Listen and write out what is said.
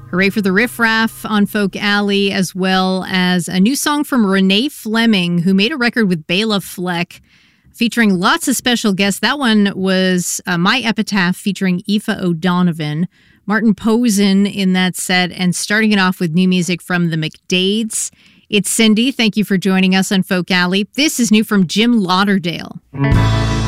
Hooray for the Riff Raff on Folk Alley, as well as a new song from Renee Fleming, who made a record with Bela Fleck, featuring lots of special guests. That one was My Epitaph featuring Aoife O'Donovan, Martin Posen in that set, and starting it off with new music from the McDades. It's Cindy. Thank you for joining us on Folk Alley. This is new from Jim Lauderdale.